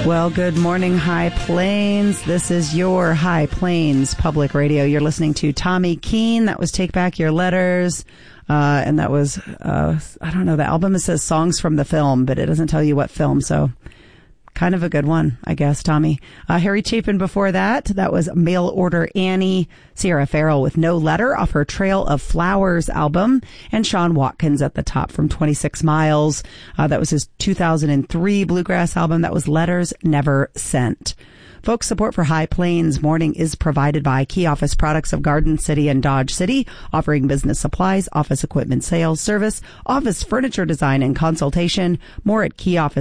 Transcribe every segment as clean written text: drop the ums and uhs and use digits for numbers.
Well, good morning, High Plains. This is your High Plains Public Radio. You're listening to Tommy Keene. That was Take Back Your Letters. And that was, I don't know, the album says Songs from the Film, but it doesn't tell you what film. So kind of a good one, I guess, Tommy. Harry Chapin before that. That was Mail Order Annie. Sierra Farrell with No Letter off her Trail of Flowers album. And Sean Watkins at the top from 26 Miles. That was his 2003 bluegrass album. That was Letters Never Sent. Folks, support for High Plains Morning is provided by Key Office Products of Garden City and Dodge City, offering business supplies, office equipment sales, service, office furniture design, and consultation. More at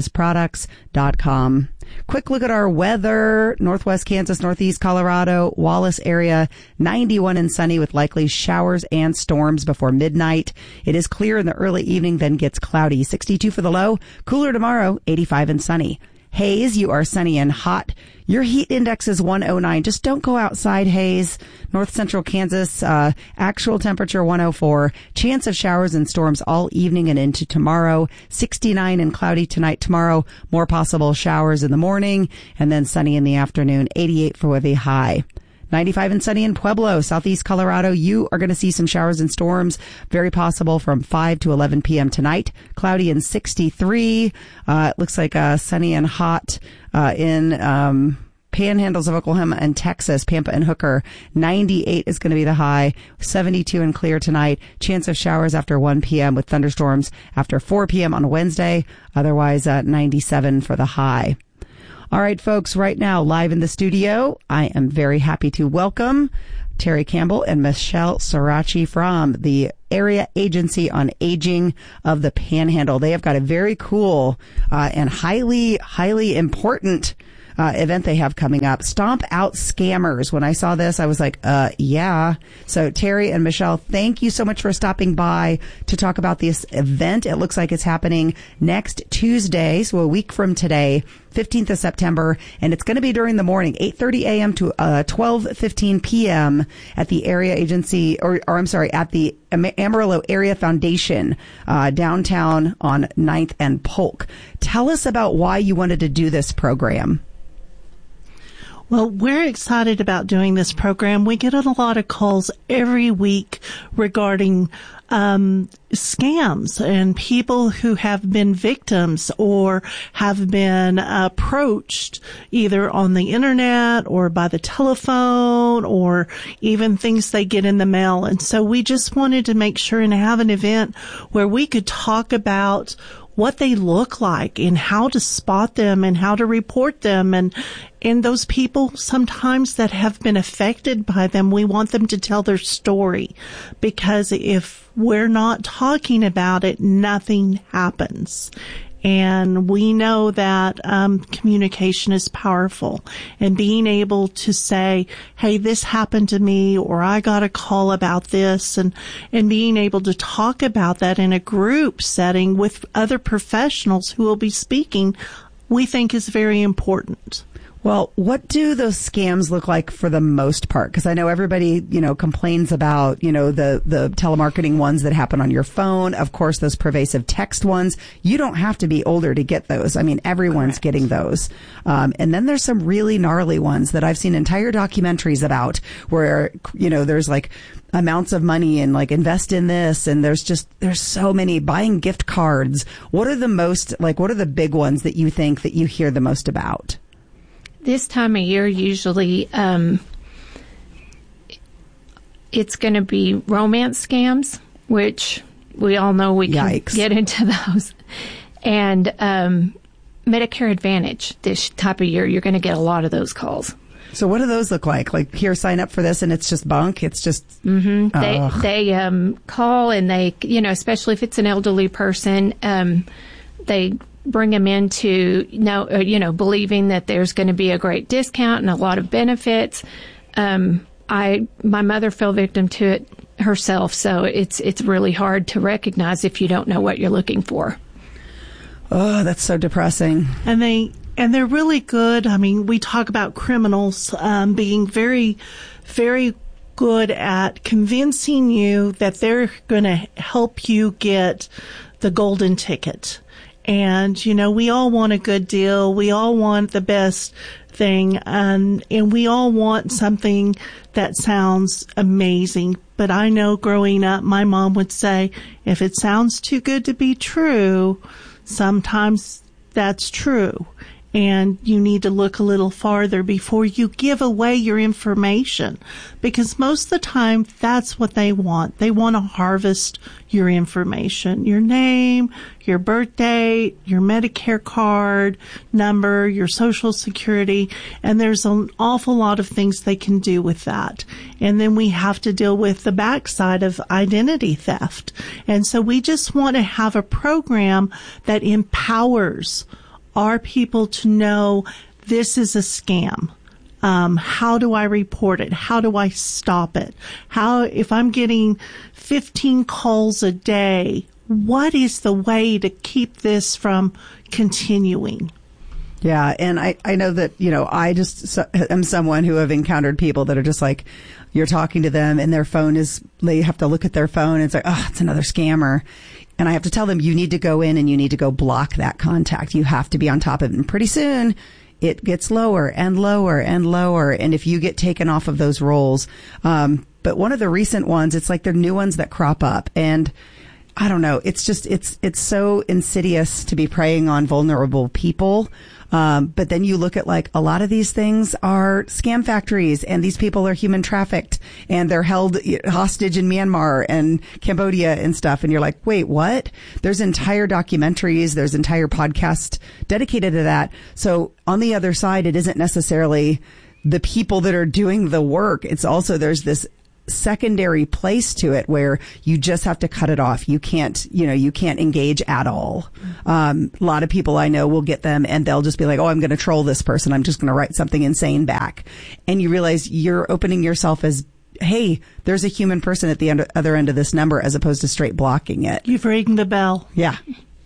keyofficeproducts.com. Quick look at our weather. Northwest Kansas, Northeast Colorado, Wallace area, 91 and sunny with likely showers and storms before midnight. It is clear in the early evening, then gets cloudy. 62 for the low. Cooler tomorrow, 85 and sunny. Hayes, you are sunny and hot. Your heat index is 109. Just don't go outside, Hayes. North Central Kansas, actual temperature 104. Chance of showers and storms all evening and into tomorrow. 69 and cloudy tonight, tomorrow. More possible showers in the morning and then sunny in the afternoon. 88 for the high. 95 and sunny in Pueblo, Southeast Colorado. You are going to see some showers and storms, very possible from 5 to 11 p.m. tonight. Cloudy and 63. It looks like sunny and hot in panhandles of Oklahoma and Texas, Pampa and Hooker. 98 is going to be the high. 72 and clear tonight. Chance of showers after 1 p.m. with thunderstorms after 4 p.m. on Wednesday. Otherwise, 97 for the high. All right, folks, right now, live in the studio, I am very happy to welcome Terry Campbell and Michelle Sirachi from the Area Agency on Aging of the Panhandle. They have got a very cool and highly important event they have coming up. Stomp Out Scammers. When I saw this, I was like, yeah. So Terry and Michelle, thank you so much for stopping by to talk about this event. It looks like it's happening next Tuesday, so a week from today, 15th of September, and it's going to be during the morning, 8:30 a.m. to 12:15 p.m. at the Area Agency, or I'm sorry, at the Amarillo Area Foundation, downtown on 9th and Polk. Tell us about why you wanted to do this program. Well, we're excited about doing this program. We get a lot of calls every week regarding scams and people who have been victims or have been approached either on the internet or by the telephone or even things they get in the mail. And so we just wanted to make sure and have an event where we could talk about what they look like and how to spot them and how to report them. And those people sometimes that have been affected by them, we want them to tell their story, because if we're not talking about it, nothing happens. And we know that communication is powerful, and being able to say, hey, this happened to me, or I got a call about this, and being able to talk about that in a group setting with other professionals who will be speaking, we think is very important. Well, what do those scams look like for the most part? Because I know everybody, complains about, the telemarketing ones that happen on your phone. Of course, those pervasive text ones. You don't have to be older to get those. I mean, everyone's getting those. And then there's some really gnarly ones that I've seen entire documentaries about where, there's like amounts of money and like invest in this. And there's so many buying gift cards. What are the big ones that you think that you hear the most about? This time of year, usually, it's going to be romance scams, which we all know we can get into those. And Medicare Advantage, this type of year, you're going to get a lot of those calls. So what do those look like? Like, here, sign up for this, and it's just bunk? It's just... Mm-hmm. They call, and they, especially if it's an elderly person, they bring them into believing that there's going to be a great discount and a lot of benefits. My mother fell victim to it herself, so it's really hard to recognize if you don't know what you're looking for. Oh, that's so depressing. And they're really good. I mean, we talk about criminals being very, very good at convincing you that they're going to help you get the golden ticket. And, we all want a good deal. We all want the best thing. And we all want something that sounds amazing. But I know growing up, my mom would say, if it sounds too good to be true, sometimes that's true. And you need to look a little farther before you give away your information, because most of the time that's what they want. They want to harvest your information, your name, your birth date, your Medicare card number, your Social Security, and there's an awful lot of things they can do with that. And then we have to deal with the backside of identity theft. And so we just want to have a program that empowers our people to know this is a scam. How do I report it? How do I stop it? If I'm getting 15 calls a day, what is the way to keep this from continuing? Yeah. And I know that, I just am someone who have encountered people that are just like, you're talking to them and their phone they have to look at their phone and it's like, oh, it's another scammer. And I have to tell them, you need to go in and you need to go block that contact. You have to be on top of it. And pretty soon it gets lower and lower and lower. And if you get taken off of those rolls, but one of the recent ones, it's like they're new ones that crop up. And I don't know. It's just, it's so insidious to be preying on vulnerable people. But then you look at like a lot of these things are scam factories and these people are human trafficked and they're held hostage in Myanmar and Cambodia and stuff. And you're like, wait, what? There's entire documentaries. There's entire podcasts dedicated to that. So on the other side, it isn't necessarily the people that are doing the work. It's also, there's this secondary place to it where you just have to cut it off. You can't engage at all. A lot of people I know will get them and they'll just be like, oh, I'm going to troll this person. I'm just going to write something insane back. And you realize you're opening yourself as, hey, there's a human person at the other end of this number, as opposed to straight blocking it. You've rang the bell. Yeah.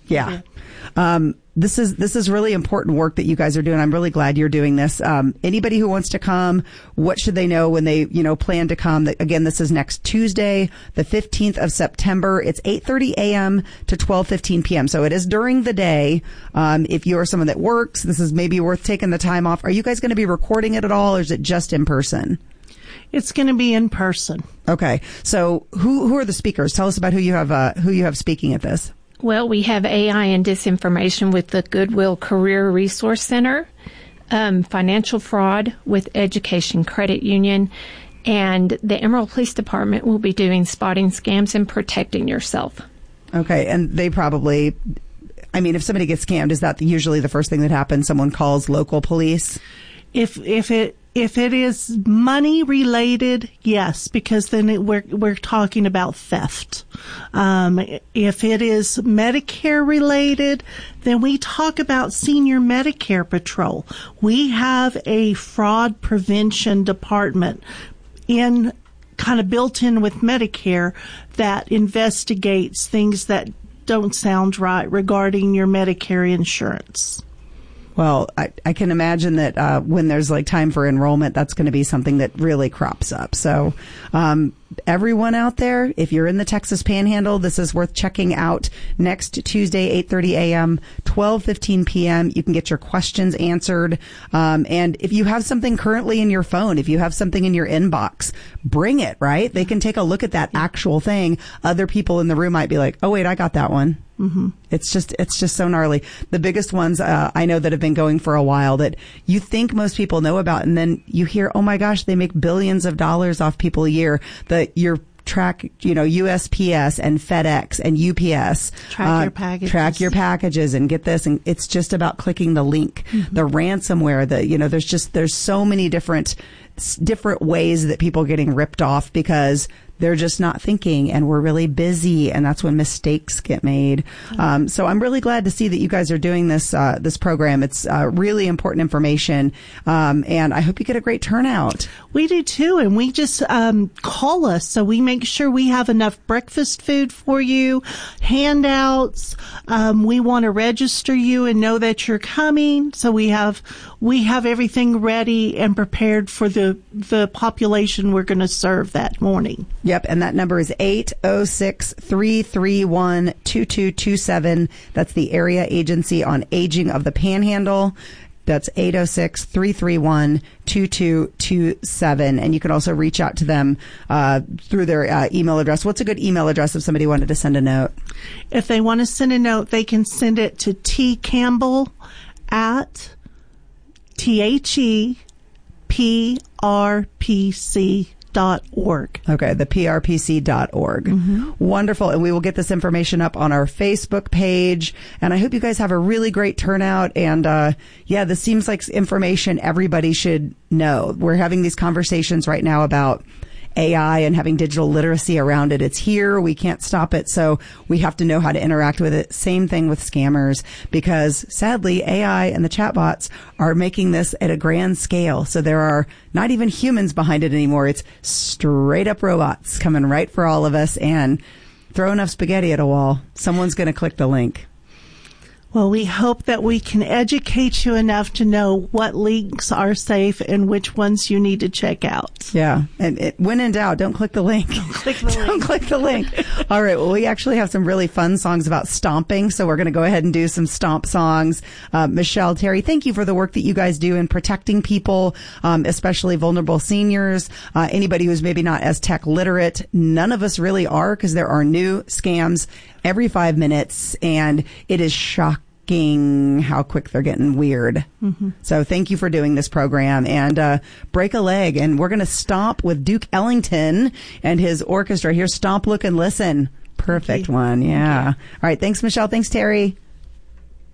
This is really important work that you guys are doing. I'm really glad you're doing this. Anybody who wants to come, what should they know when they, plan to come? Again, this is next Tuesday, the 15th of September. It's 8:30 a.m. to 12:15 p.m. So it is during the day. If you are someone that works, this is maybe worth taking the time off. Are you guys going to be recording it at all, or is it just in person? It's going to be in person. Okay. So who are the speakers? Tell us about who you have speaking at this. Well, we have AI and disinformation with the Goodwill Career Resource Center, financial fraud with Education Credit Union, and the Emerald Police Department will be doing spotting scams and protecting yourself. Okay, and they probably, if somebody gets scammed, is that usually the first thing that happens? Someone calls local police? If it is money related, yes, because then we're talking about theft. If it is Medicare related, then we talk about Senior Medicare Patrol. We have a fraud prevention department kind of built in with Medicare that investigates things that don't sound right regarding your Medicare insurance. Well, I can imagine that when there's like time for enrollment, that's going to be something that really crops up. So everyone out there, if you're in the Texas Panhandle, this is worth checking out. Next Tuesday, 8:30 a.m., 12:15 p.m. You can get your questions answered. And if you have something currently in your phone, if you have something in your inbox, bring it, right? They can take a look at that actual thing. Other people in the room might be like, oh, wait, I got that one. Mm-hmm. It's just so gnarly. The biggest ones I know that have been going for a while that you think most people know about, and then you hear, oh my gosh, they make billions of dollars off people a year. That your track, USPS and FedEx and UPS track your packages and get this, and it's just about clicking the link. Mm-hmm. The ransomware, there's so many different ways that people are getting ripped off because they're just not thinking, and we're really busy, and that's when mistakes get made. So I'm really glad to see that you guys are doing this program. It's really important information, and I hope you get a great turnout. We do too, and we just call us so we make sure we have enough breakfast food for you, handouts. We want to register you and know that you're coming, so we have everything ready and prepared for the population we're going to serve that morning. Yep, and that number is 806-331-2227. That's the Area Agency on Aging of the Panhandle. That's 806-331-2227. And you can also reach out to them through their email address. What's a good email address if somebody wanted to send a note? If they want to send a note, they can send it to tcampbell@theprpc.org. Okay, the prpc.org. Mm-hmm. Wonderful. And we will get this information up on our Facebook page. And I hope you guys have a really great turnout. And this seems like information everybody should know. We're having these conversations right now about AI and having digital literacy around it. It's here. We can't stop it. So we have to know how to interact with it. Same thing with scammers, because sadly, AI and the chatbots are making this at a grand scale. So there are not even humans behind it anymore. It's straight up robots coming right for all of us. And throw enough spaghetti at a wall, someone's going to click the link. Well, we hope that we can educate you enough to know what links are safe and which ones you need to check out. Yeah. And when in doubt, don't click the link. Don't click the link. Don't click the link. All right. Well, we actually have some really fun songs about stomping. So we're going to go ahead and do some stomp songs. Michelle, Terry, thank you for the work that you guys do in protecting people, especially vulnerable seniors, anybody who's maybe not as tech literate. None of us really are, because there are new scams every 5 minutes, and it is shocking how quick they're getting weird. Mm-hmm. So thank you for doing this program, and break a leg. And we're going to stomp with Duke Ellington and his orchestra. Here's Stomp, Look, and Listen. Perfect one. Yeah. All right. Thanks, Michelle. Thanks, Terry.